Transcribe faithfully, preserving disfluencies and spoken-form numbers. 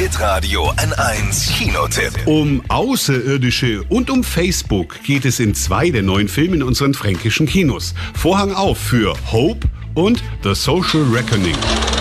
Hitradio N eins Kinotipp. Um Außerirdische und um Facebook geht es in zwei der neuen Filme in unseren fränkischen Kinos. Vorhang auf für Hope und The Social Reckoning.